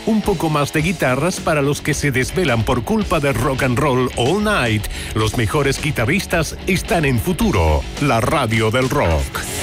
Un poco más de guitarras para los que se desvelan por culpa de rock and roll all night. Los mejores guitarristas están en Futuro, la radio del rock.